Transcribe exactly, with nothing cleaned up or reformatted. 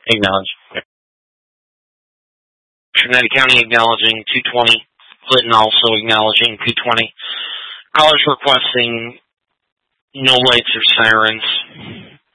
Acknowledge. Trinity County acknowledging two twenty. Clinton also acknowledging two twenty. Callers requesting no lights or sirens.